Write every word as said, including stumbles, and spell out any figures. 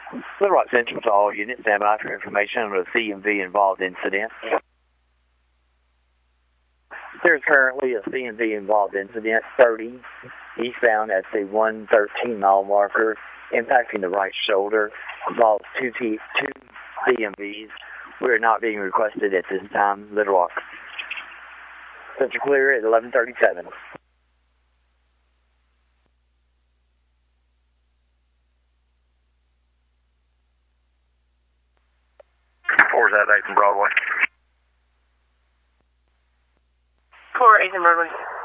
Little Rock Central to all units, stand by for information on a C M V involved incident. There's currently a C M V involved incident, thirty, eastbound at the one thirteen mile marker, impacting the right shoulder, involves two, T, two C M Vs. We are not being requested at this time. Little Rock Central clear at eleven thirty-seven. Four's at eighth and Broadway. Four, eighth and Broadway.